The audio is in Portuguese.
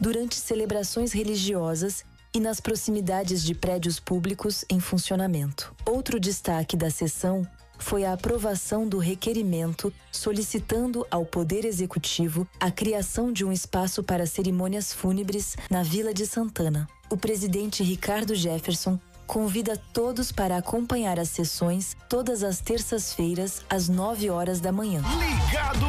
durante celebrações religiosas e nas proximidades de prédios públicos em funcionamento. Outro destaque da sessão foi a aprovação do requerimento solicitando ao Poder Executivo a criação de um espaço para cerimônias fúnebres na Vila de Santana. O presidente Ricardo Jefferson convida todos para acompanhar as sessões todas as terças-feiras às 9 horas da manhã. Ligado